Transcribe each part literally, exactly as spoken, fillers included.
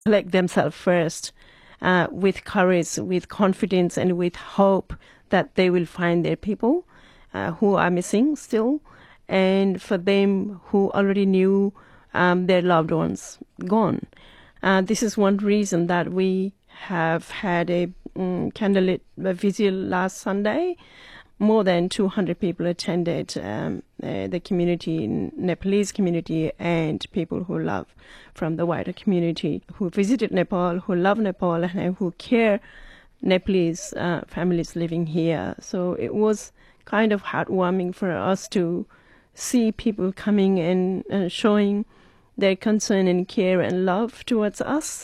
collect themselves first uh, with courage, with confidence, and with hope that they will find their people uh, who are missing still, and for them who already knew um, their loved ones gone. Uh, this is one reason that we have had a um, candlelit vigil last Sunday. More than two hundred people attended, um, uh, the community, Nepalese community, and people who love from the wider community, who visited Nepal, who love Nepal, and who care Nepalese uh, families living here. So it was kind of heartwarming for us to see people coming and uh, showing their concern and care and love towards us.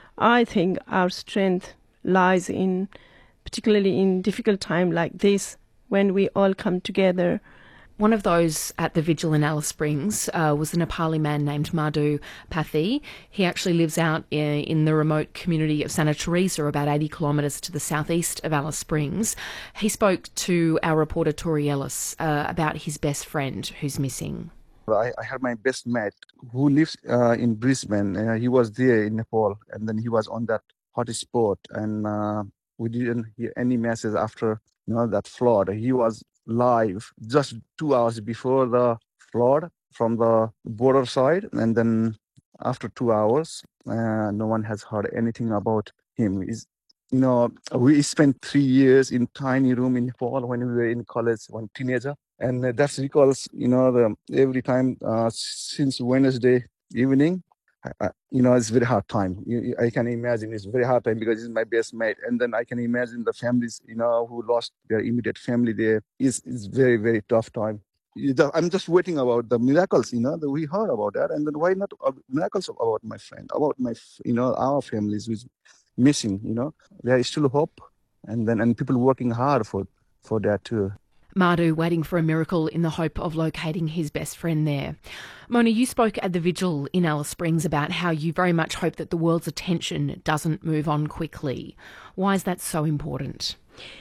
I think our strength lies in, particularly in difficult time like this, when we all come together. One of those at the vigil in Alice Springs uh, was a Nepali man named Madhu Pathi. He actually lives out in, in the remote community of Santa Teresa, about eighty kilometres to the southeast of Alice Springs. He spoke to our reporter Tori Ellis uh, about his best friend who's missing. I, I had my best mate who lives uh, in Brisbane. Uh, he was there in Nepal, and then he was on that hot spot, and uh, we didn't hear any message after you know that flood. He was live just two hours before the flood from the border side, and then after two hours, uh, no one has heard anything about him. He's, you know, we spent three years in tiny room in Nepal when we were in college, one teenager. And that's because, you know, the, every time uh, since Wednesday evening, I, I, you know, it's very hard time. You, I can imagine it's very hard time because he's my best mate. And then I can imagine the families, you know, who lost their immediate family there. It's, it's very, very tough time. I'm just waiting about the miracles, you know, that we heard about that. And then why not uh, miracles about my friend, about my, you know, our families who's missing, you know. There is still hope. And then and people working hard for, for that too. Madhu waiting for a miracle in the hope of locating his best friend there. Mona, you spoke at the vigil in Alice Springs about how you very much hope that the world's attention doesn't move on quickly. Why is that so important?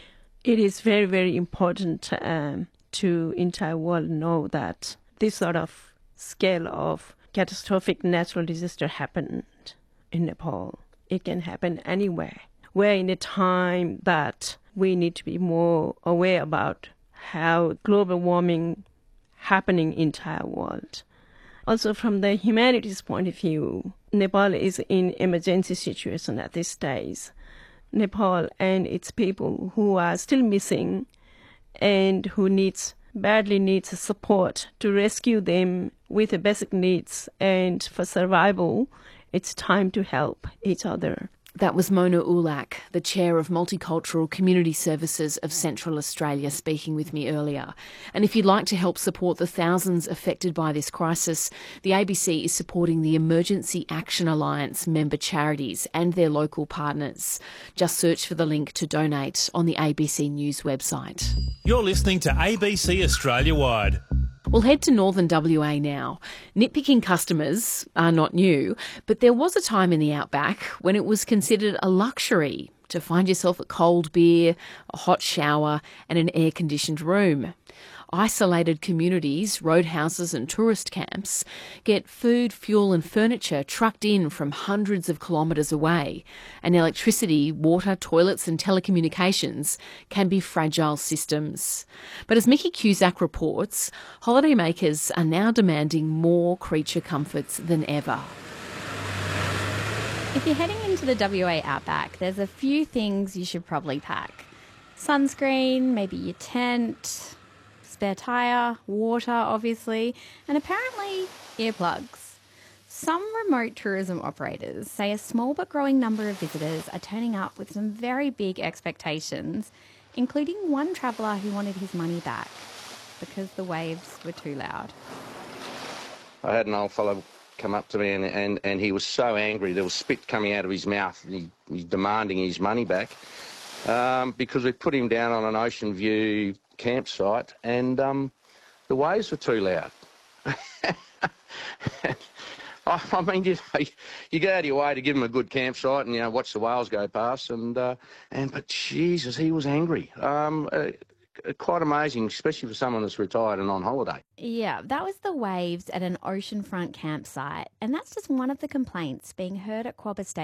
It is very, very important um, to entire world know that this sort of scale of catastrophic natural disaster happened in Nepal. It can happen anywhere. We're in a time that we need to be more aware about how global warming happening in the entire world. Also, from the humanities point of view, Nepal is in emergency situation at this stage. Nepal and its people who are still missing and who needs badly needs support to rescue them with the basic needs, and for survival, it's time to help each other. That was Mona Ulak, the Chair of Multicultural Community Services of Central Australia, speaking with me earlier. And if you'd like to help support the thousands affected by this crisis, the A B C is supporting the Emergency Action Alliance member charities and their local partners. Just search for the link to donate on the A B C News website. You're listening to A B C Australia-wide. We'll head to northern W A now. Nitpicking customers are not new, but there was a time in the outback when it was considered a luxury to find yourself a cold beer, a hot shower and an air-conditioned room. Isolated communities, roadhouses and tourist camps get food, fuel and furniture trucked in from hundreds of kilometres away, and electricity, water, toilets and telecommunications can be fragile systems. But as Mickey Cusack reports, holidaymakers are now demanding more creature comforts than ever. If you're heading into the W A outback, there's a few things you should probably pack. Sunscreen, maybe your tent, spare tyre, water obviously, and apparently earplugs. Some remote tourism operators say a small but growing number of visitors are turning up with some very big expectations, including one traveller who wanted his money back because the waves were too loud. I had an old fellow come up to me and, and, and he was so angry, there was spit coming out of his mouth, and he, he's demanding his money back um, because we put him down on an ocean view campsite and um, the waves were too loud. I mean, you, you go out of your way to give him a good campsite and, you know, watch the whales go past and, uh, and but Jesus, he was angry. Um, uh, quite amazing, especially for someone that's retired and on holiday. Yeah, that was the waves at an oceanfront campsite, and that's just one of the complaints being heard at Quobba Station.